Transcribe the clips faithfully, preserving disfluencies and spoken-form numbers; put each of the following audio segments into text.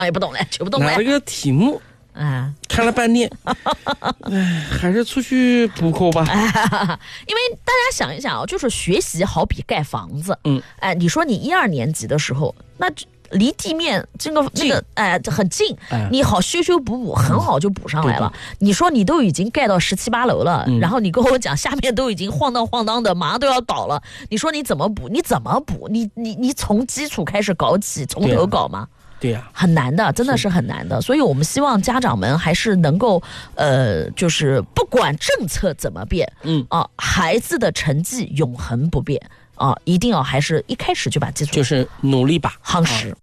也不懂嘞，全不懂嘞。 拿了个题目。 啊， 看了半天，哎，还是出去补课吧。 因为大家想一想啊，就是学习好比盖房子， 嗯， 哎，你说你一二年级的时候，那离地面这个那个哎很近， 哎、 你好修修补补，很好就补上来了。嗯、你说你都已经盖到十七八楼了、嗯，然后你跟我讲下面都已经晃荡晃荡的，马上都要倒了，你说你怎么补？你怎么补？你你你从基础开始搞起，从头搞吗？ 对呀、啊， 很难的，真的是很难的。所以我们希望家长们还是能够，呃，就是不管政策怎么变， 嗯啊，孩子的成绩永恒不变啊，一定要还是一开始就把基础就是努力吧， 夯实。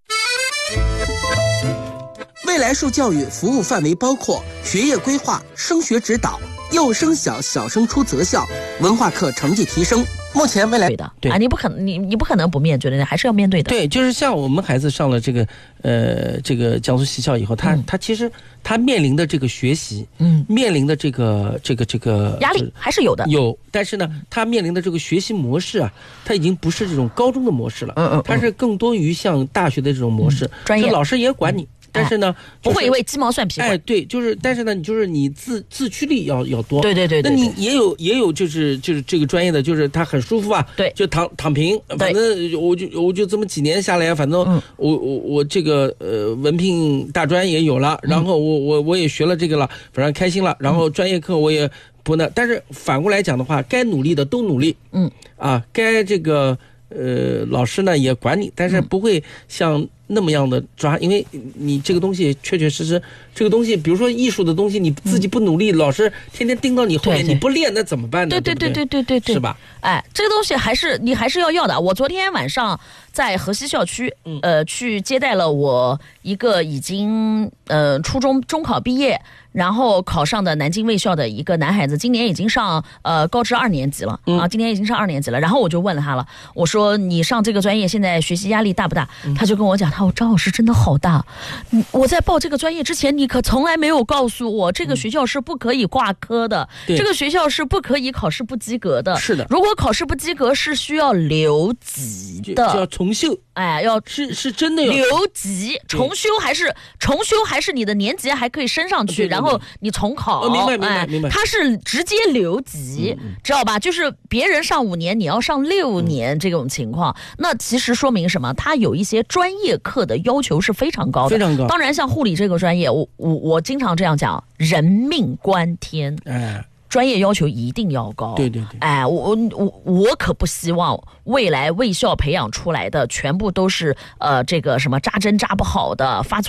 未来树教育服务范围包括学业规划、升学指导、幼升小、小升初择校、文化课成绩提升。目前未来对的，对啊，你不可能，你你不可能不面对的，还是要面对的。 对，就是像我们孩子上了这个呃这个江苏西校以后，他、嗯、他其实他面临的这个学习，嗯，面临的这个这个这个压力还是有的， 有，但是呢，他面临的这个学习模式啊，他已经不是这种高中的模式了， 嗯嗯， 他是更多于像大学的这种模式，嗯、 专业老师也管你。嗯但是呢、 哎就是，不会因为鸡毛蒜皮。 哎，对，就是，但是呢，你就是你自自驱力要要多。 对对对对。 那你也有也有就是就是这个专业的，就是他很舒服啊。 对。 就躺躺平，反正我就我就这么几年下来，反正我、嗯、我我这个呃文凭大专也有了，然后我我我也学了这个了，反正开心了，然后专业课我也不那，但是反过来讲的话，该努力的都努力。 嗯。 啊，该这个呃老师呢也管你，但是不会像。那么样的抓，因为你这个东西确确实实，这个东西，比如说艺术的东西，你自己不努力，嗯、老师天天盯到你后面，你不练那怎么办呢？ 对对对对对对对， 是吧？ 哎，这个东西还是你还是要要的。我昨天晚上在河西校区，嗯、呃，去接待了我一个已经呃初中中考毕业，然后考上的南京卫校的一个男孩子，今年已经上呃高职二年级了、嗯、啊，今年已经上二年级了。然后我就问了他了，我说你上这个专业现在学习压力大不大？嗯、他就跟我讲，他说张老师真的好大。我在报这个专业之前，你可从来没有告诉我，这个学校是不可以挂科的，嗯、这个学校是不可以考试不及格的。 是的， 如果考试不及格是需要留级的， 就要重修。 哎，要是是真的要留级重修，还是重修还是你的年级还可以升上去， 对对对， 然后你重考。 哦、明白明白明白。 他是直接留级，嗯、知道吧？就是别人上五年，你要上六年、嗯、这种情况，那其实说明什么？他有一些专业课的要求是非常高的， 非常高。 当然，像护理这个专业，我我我经常这样讲，人命关天。 哎。 专业要求一定要高， 对对对， 哎，我我我可不希望未来卫校培养出来的全部都是呃这个什么扎针扎不好的、发